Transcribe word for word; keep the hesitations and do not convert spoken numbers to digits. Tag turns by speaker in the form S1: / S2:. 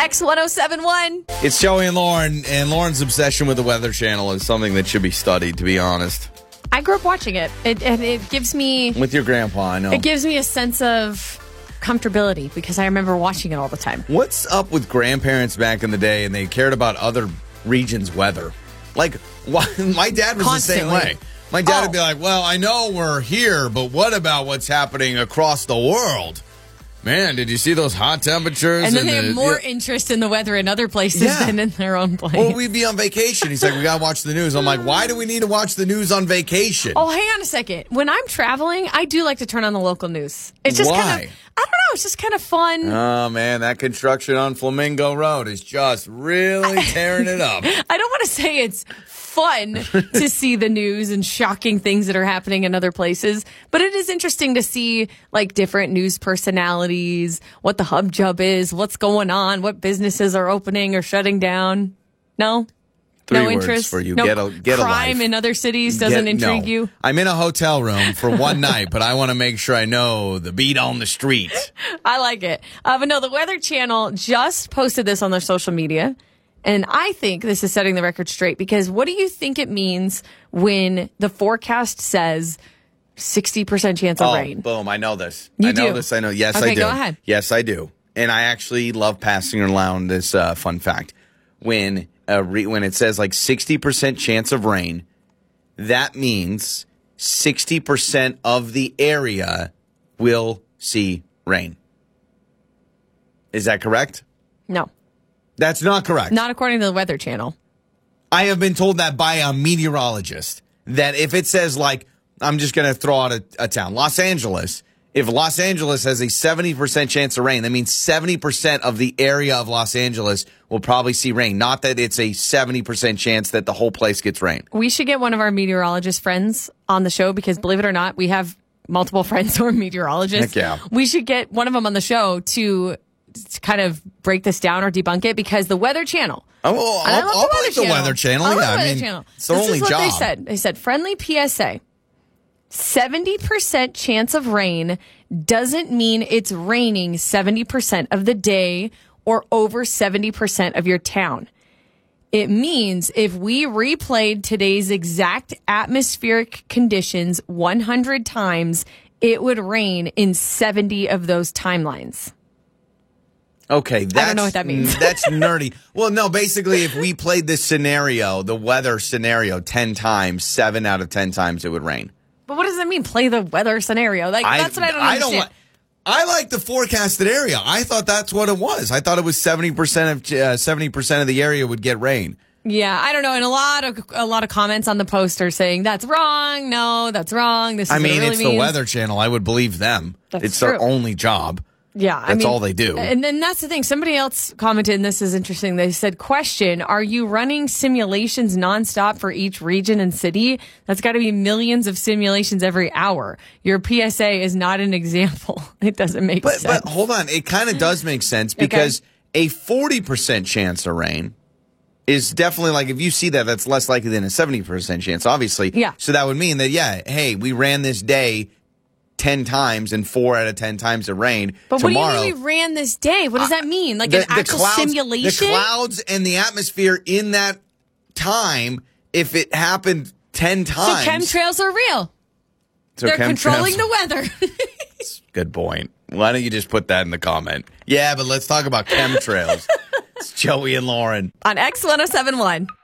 S1: X one oh seven one.
S2: It's Joey and Lauren, and Lauren's obsession with the Weather Channel is something that should be studied, to be honest.
S1: I grew up watching it. It, it, it gives me...
S2: With your grandpa, I know.
S1: It gives me a sense of comfortability because I remember watching it all the time.
S2: What's up with grandparents back in the day and they cared about other regions' weather? Like, why, my dad was
S1: Constantly.
S2: the same way. My dad
S1: Oh.
S2: would be like, well, I know we're here, but what about what's happening across the world? Man, did you see those hot temperatures?
S1: And then they
S2: the,
S1: have more
S2: yeah.
S1: interest in the weather in other places
S2: Yeah.
S1: than in their own place.
S2: Well, we'd be on vacation. He's like, we got to watch the news. I'm like, why do we need to watch the news on vacation?
S1: Oh, hang on a second. When I'm traveling, I do like to turn on the local news. It's just
S2: Why?
S1: kind of, I don't know, it's just kind of fun.
S2: Oh, man, that construction on Flamingo Road is just really tearing it up.
S1: I don't want to say it's fun to see the news and shocking things that are happening in other places, but it is interesting to see like different news personalities, what the hub jub is, what's going on, what businesses are opening or shutting down. No?
S2: Three
S1: no
S2: words
S1: interest
S2: for you.
S1: No
S2: Get a- get a
S1: crime
S2: life.
S1: in other cities doesn't
S2: Get-
S1: intrigue
S2: no.
S1: you?
S2: I'm in a hotel room for one night, but I want to make sure I know the beat on the street.
S1: I like it. Uh, but no, the Weather Channel just posted this on their social media. And I think this is setting the record straight because what do you think it means when the forecast says sixty percent chance of
S2: Oh,
S1: rain?
S2: boom. I know this.
S1: You
S2: I know
S1: do?
S2: this. I know. Yes,
S1: Okay,
S2: I do.
S1: go ahead.
S2: Yes, I do. And I actually love passing around this uh, fun fact. When uh, re- when it says like sixty percent chance of rain, that means sixty percent of the area will see rain. Is that correct?
S1: No,
S2: That's not correct.
S1: not according to the Weather Channel.
S2: I have been told that by a meteorologist that if it says, like, I'm just going to throw out a, a town, Los Angeles, if Los Angeles has a seventy percent chance of rain, that means seventy percent of the area of Los Angeles will probably see rain. Not that it's a seventy percent chance that the whole place gets rain.
S1: We should get one of our meteorologist friends on the show because believe it or not, we have multiple friends who are meteorologists.
S2: Heck yeah.
S1: We should get one of them on the show to, to kind of break this down or debunk it because the Weather Channel.
S2: Oh,
S1: And I
S2: I'll,
S1: love
S2: I'll
S1: the Weather
S2: break the
S1: Channel.
S2: Weather Channel.
S1: I love
S2: Yeah,
S1: the
S2: I
S1: Weather
S2: mean,
S1: Channel.
S2: it's their
S1: this
S2: only
S1: is what
S2: job.
S1: they said. They said, friendly P S A. seventy percent chance of rain doesn't mean it's raining seventy percent of the day or over seventy percent of your town. It means if we replayed today's exact atmospheric conditions one hundred times, it would rain in seventy of those timelines.
S2: Okay, that's,
S1: I don't know what that means.
S2: That's nerdy. Well, no, basically, if we played this scenario, the weather scenario, ten times, seven out of ten times it would rain.
S1: But what does that mean? Play the weather scenario? Like that's what I don't understand.
S2: li- I like the forecasted area. I thought that's what it was. I thought it was seventy percent of uh, seventy percent of the area would get rain.
S1: Yeah, I don't know. And a lot of a lot of comments on the post are saying that's wrong. No, that's wrong. This is
S2: I
S1: what it
S2: mean,
S1: really
S2: it's
S1: means.
S2: the Weather Channel. I would believe them.
S1: That's
S2: it's their
S1: true.
S2: only job.
S1: Yeah, I
S2: That's
S1: mean,
S2: all they do.
S1: And then that's the thing. Somebody else commented, and this is interesting. They said, question, are you running simulations nonstop for each region and city? That's got to be millions of simulations every hour. Your P S A is not an example. It doesn't make
S2: But
S1: sense.
S2: but hold on, it kind of does make sense because a forty percent chance of rain is definitely like if you see that, that's less likely than a seventy percent chance, obviously.
S1: Yeah.
S2: So that would mean that yeah, hey, we ran this day ten times and four out of ten times it rained.
S1: But
S2: Tomorrow,
S1: what do you mean we ran this day? What does that mean? Like
S2: the,
S1: an actual
S2: the clouds,
S1: simulation?
S2: The clouds and the atmosphere in that time, if it happened ten
S1: so
S2: times.
S1: chemtrails are real.
S2: so
S1: They're
S2: chemtrails-
S1: controlling the weather.
S2: Good point. Why don't you just put that in the comment? Yeah, but let's talk about chemtrails. It's Joey and Lauren.
S1: On X one oh seven one.